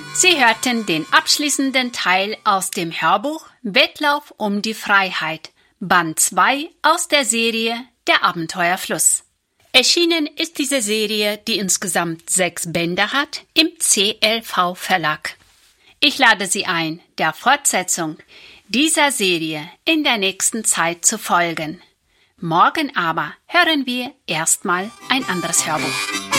Sie hörten den abschließenden Teil aus dem Hörbuch Wettlauf um die Freiheit, Band 2 aus der Serie Der Abenteuerfluss. Erschienen ist diese Serie, die insgesamt 6 Bände hat, im CLV Verlag. Ich lade Sie ein, der Fortsetzung dieser Serie in der nächsten Zeit zu folgen. Morgen aber hören wir erstmal ein anderes Hörbuch.